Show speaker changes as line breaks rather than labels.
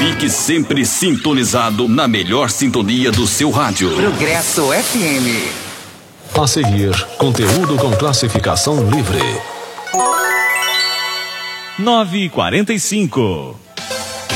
Fique sempre sintonizado na melhor sintonia do seu rádio.
Progresso FM.
A seguir, conteúdo com classificação livre.
9h45.